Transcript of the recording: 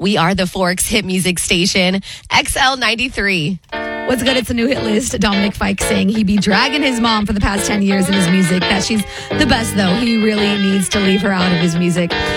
We are the Forks hit music station, XL93. What's good? It's a new hit list. Dominic Fike saying he be dragging his mom for the past 10 years in his music. That she's the best, though. He really needs to leave her out of his music.